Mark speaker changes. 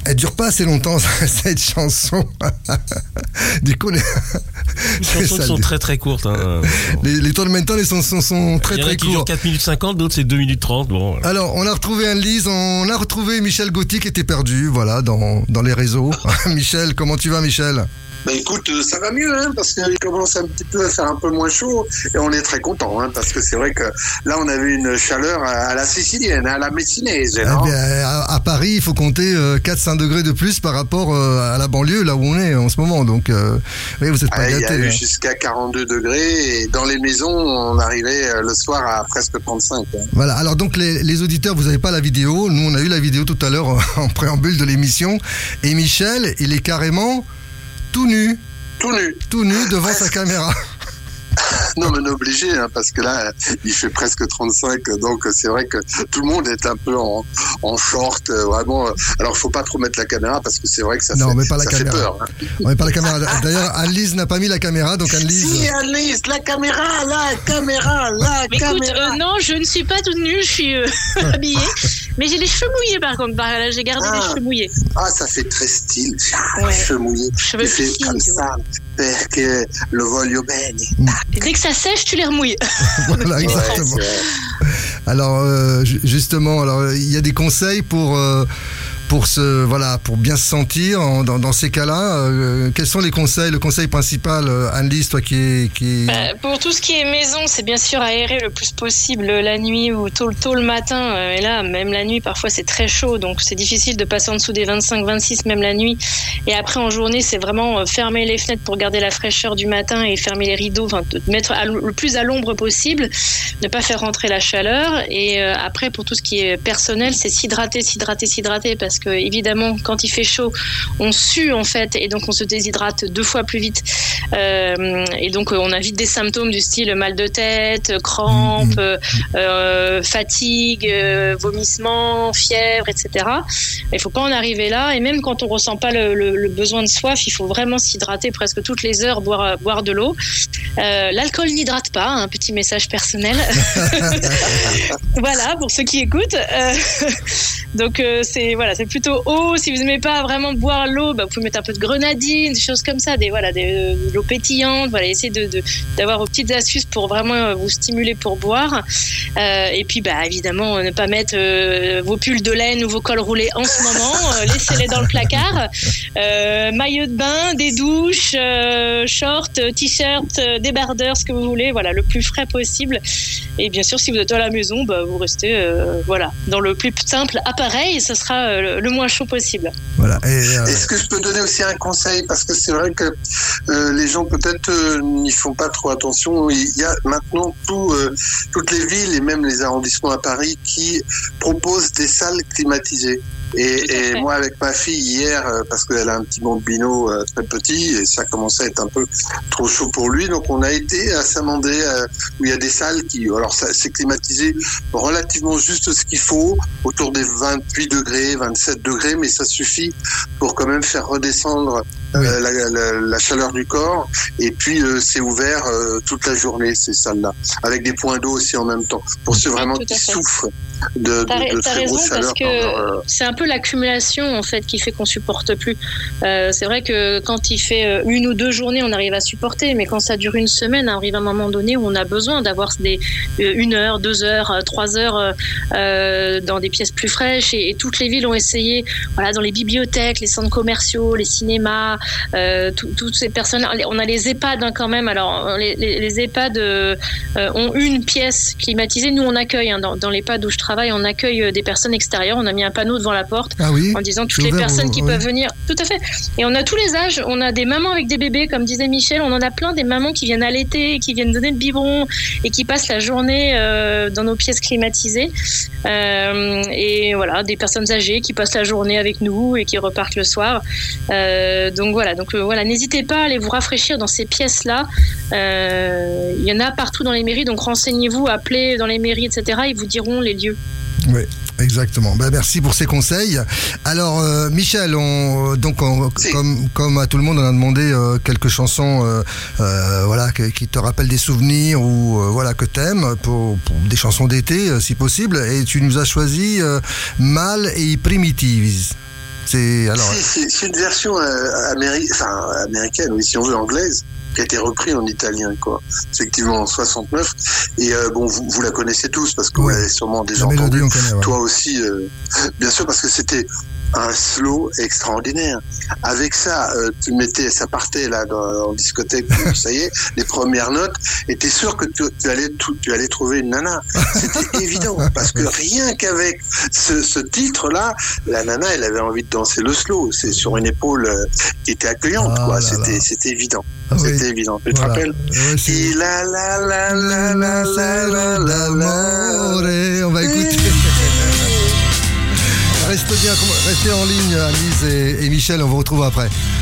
Speaker 1: Elle dure pas assez longtemps, cette chanson. Du coup,
Speaker 2: les chansons sont très très courtes. Hein.
Speaker 1: Les Tormentons, les chansons sont très très courtes. Il y en a qui durent
Speaker 2: 4 minutes 50, d'autres c'est 2 minutes 30. Bon, voilà.
Speaker 1: Alors, on a retrouvé Anne-Lise, on a retrouvé Michel Gauthier qui était perdu, voilà, dans les réseaux. Michel, comment tu vas, Michel ?
Speaker 3: Bah écoute, ça va mieux, hein, parce qu'il commence un petit peu à faire un peu moins chaud, et on est très content, hein, parce que c'est vrai que là, on avait une chaleur à la sicilienne, à la messinaise.
Speaker 1: À Paris, il faut compter 4-5 degrés de plus par rapport à la banlieue, là où on est en ce moment. Donc, oui, vous n'êtes pas gâtés.
Speaker 3: Il y a eu jusqu'à 42 degrés, et dans les maisons, on arrivait le soir à presque 35. Hein.
Speaker 1: Voilà, alors donc les auditeurs, vous n'avez pas la vidéo. Nous, on a eu la vidéo tout à l'heure en préambule de l'émission. Et Michel, il est carrément... Tout nu devant sa caméra.
Speaker 3: Non, mais on est obligé, hein, parce que là, il fait presque 35, donc c'est vrai que tout le monde est un peu en short, vraiment. Alors, il faut pas trop mettre la caméra, parce que c'est vrai que ça fait peur. Hein.
Speaker 1: On met pas la caméra. D'ailleurs, Anne-Lise n'a pas mis la caméra, donc Anne-Lise...
Speaker 3: Si, Anne-Lise, la caméra.
Speaker 4: Écoute, non, je ne suis pas toute nue, je suis habillée. Mais j'ai les cheveux mouillés, par contre. Là, j'ai gardé les cheveux mouillés.
Speaker 3: Ah, ça fait très style. Ouais. Cheveux mouillés.
Speaker 4: Cheveux
Speaker 3: fais comme ça, perché lo voglio bene.
Speaker 4: Et dès que ça sèche, tu les remouilles.
Speaker 1: Voilà, exactement. Ouais, alors, justement, il y a des conseils pour bien se sentir dans ces cas-là. Quels sont les conseils, le conseil principal, Anne-Lise, toi qui...
Speaker 4: Pour tout ce qui est maison, c'est bien sûr aérer le plus possible la nuit ou tôt le matin. Et là, même la nuit, parfois c'est très chaud, donc c'est difficile de passer en dessous des 25-26 même la nuit. Et après en journée, c'est vraiment fermer les fenêtres pour garder la fraîcheur du matin et fermer les rideaux, enfin mettre le plus à l'ombre possible, ne pas faire rentrer la chaleur. Et après, pour tout ce qui est personnel, c'est s'hydrater, parce que évidemment, quand il fait chaud, on sue en fait, et donc on se déshydrate 2 fois plus vite. Et donc on a vite des symptômes du style mal de tête, crampes, fatigue, vomissement, fièvre, etc. Il faut pas en arriver là. Et même quand on ressent pas le besoin de soif, il faut vraiment s'hydrater presque toutes les heures, boire de l'eau. L'alcool n'hydrate pas, un petit message personnel. Voilà, pour ceux qui écoutent. Donc c'est plutôt eau. Si vous n'aimez pas vraiment boire l'eau, vous pouvez mettre un peu de grenadine, des choses comme ça, de l'eau pétillante. Voilà, essayez d'avoir vos petites astuces pour vraiment vous stimuler pour boire. Et puis évidemment, ne pas mettre vos pulls de laine ou vos cols roulés en ce moment. Laissez-les dans le placard. Maillot de bain, des douches, shorts, t-shirts, débardeurs, ce que vous voulez. Voilà, le plus frais possible. Et bien sûr, si vous êtes à la maison, vous restez dans le plus simple appareil. Ce sera le moins chaud possible.
Speaker 1: Voilà.
Speaker 3: Est-ce que je peux donner aussi un conseil, parce que c'est vrai que les gens peut-être n'y font pas trop attention. Il y a maintenant toutes les villes et même les arrondissements à Paris qui proposent des salles climatisées. Et moi, avec ma fille hier, parce qu'elle a un petit bambino très petit, et ça commençait à être un peu trop chaud pour lui, donc on a été à Saint-Mandé, où il y a des salles c'est climatisé relativement juste ce qu'il faut, autour des 28 degrés, 27 degrés, mais ça suffit pour quand même faire redescendre la chaleur du corps. Et puis c'est ouvert toute la journée, ces salles-là, avec des points d'eau aussi en même temps, pour ceux vraiment qui souffrent de très grosse chaleur.
Speaker 4: Parce que c'est un peu l'accumulation en fait qui fait qu'on supporte plus. C'est vrai que quand il fait 1 ou 2 journées, on arrive à supporter, mais quand ça dure une semaine, arrive un moment donné où on a besoin d'avoir 1 heure, 2 heures, 3 heures dans des pièces plus fraîches. Et toutes les villes ont essayé, dans les bibliothèques, les centres commerciaux, les cinémas, toutes ces personnes. On a les EHPAD quand même. Alors les EHPAD ont une pièce climatisée. Nous on accueille dans l'EHPAD où je travaille, on accueille des personnes extérieures. On a mis un panneau devant la porte en disant toutes les personnes qui peuvent venir. Tout à fait. Et on a tous les âges. On a des mamans avec des bébés, comme disait Michel. On en a plein, des mamans qui viennent allaiter, qui viennent donner le biberon et qui passent la journée dans nos pièces climatisées. Et voilà, des personnes âgées qui passent la journée avec nous et qui repartent le soir. Donc voilà, n'hésitez pas à aller vous rafraîchir dans ces pièces-là. Il y en a partout dans les mairies, donc renseignez-vous, appelez dans les mairies, etc. Ils vous diront les lieux.
Speaker 1: Oui, exactement. Merci pour ces conseils. Alors, Michel, comme à tout le monde, on a demandé quelques chansons qui te rappellent des souvenirs ou que t'aimes, pour des chansons d'été, si possible. Et tu nous as choisi Mal et Primitives.
Speaker 3: C'est une version américaine, oui, si on veut, anglaise, qui a été repris en italien, quoi. Effectivement, en 69. Et vous la connaissez tous parce que vous l'avez sûrement déjà entendu. Toi aussi, bien sûr, parce que c'était un slow extraordinaire. Avec ça, ça partait là en discothèque, ça y est, les premières notes, et t'es sûr que tu allais trouver une nana. C'était évident, parce que rien qu'avec ce titre-là, la nana, elle avait envie de danser le slow. C'est sur une épaule qui était accueillante, quoi. C'était évident. C'était évident. Tu te rappelles?
Speaker 1: On va écouter. Restez en ligne, Alice et Michel, on vous retrouve après.